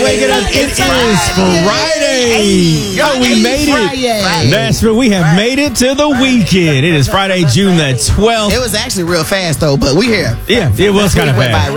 waking up. It is Friday. Yo, we made it. That's right. We have made it to the weekend. It is Friday, June the 12th. It was actually real fast, though, but we here. Yeah, it was kind of fast.